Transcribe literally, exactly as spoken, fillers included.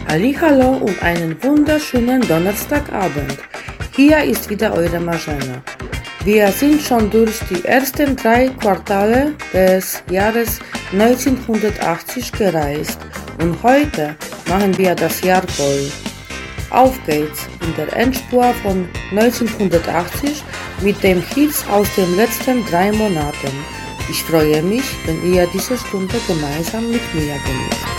Hallihallo und einen wunderschönen Donnerstagabend. Hier ist wieder eure Marzena. Wir sind schon durch die ersten drei Quartale des Jahres neunzehnhundertachtzig gereist und heute machen wir das Jahr voll. Auf geht's in der Endspur von neunzehnhundertachtzig mit den Hits aus den letzten drei Monaten. Ich freue mich, wenn ihr diese Stunde gemeinsam mit mir genießt.